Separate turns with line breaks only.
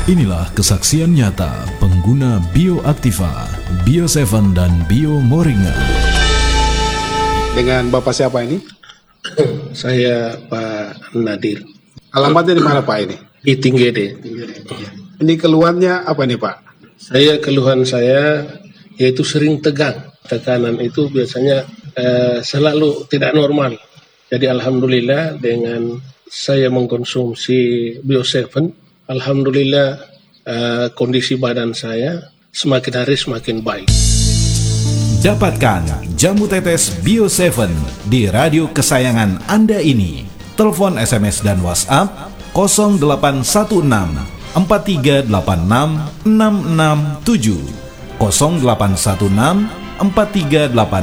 Inilah kesaksian nyata pengguna Bioaktiva, Bio7 dan Bio Moringa.
Dengan Bapak siapa ini?
Saya Pak Nadir.
Alamatnya di mana Pak ini?
Di Tinggede.
Ini keluhannya apa nih Pak?
Keluhan saya yaitu sering tegang. Tekanan itu biasanya selalu tidak normal. Jadi alhamdulillah dengan saya mengkonsumsi Bio7, alhamdulillah kondisi badan saya semakin hari semakin baik.
Dapatkan jamu tetes Bio7 di radio kesayangan Anda ini. Telepon, SMS dan WhatsApp 0816 4386 667 0816 4386